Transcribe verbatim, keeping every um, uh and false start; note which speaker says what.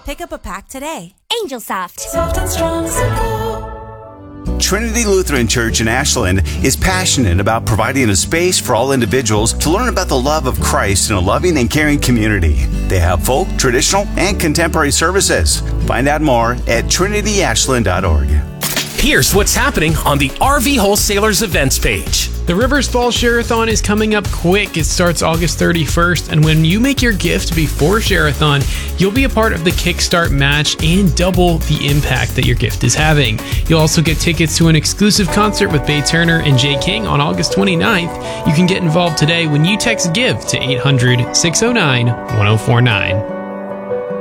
Speaker 1: Pick up a pack today.
Speaker 2: Angel Soft.
Speaker 3: Soft and strong, simple.
Speaker 4: Trinity Lutheran Church in Ashland is passionate about providing a space for all individuals to learn about the love of Christ in a loving and caring community. They have folk, traditional, and contemporary services. Find out more at trinity ashland dot org.
Speaker 5: Here's what's happening on the R V Wholesalers events page.
Speaker 6: The Rivers Fall Share-a-thon is coming up quick. It starts August thirty-first, and when you make your gift before Share-a-thon, you'll be a part of the Kickstart match and double the impact that your gift is having. You'll also get tickets to an exclusive concert with Bay Turner and Jay King on August twenty-ninth. You can get involved today when you text GIVE to eight hundred, six oh nine, one oh four nine.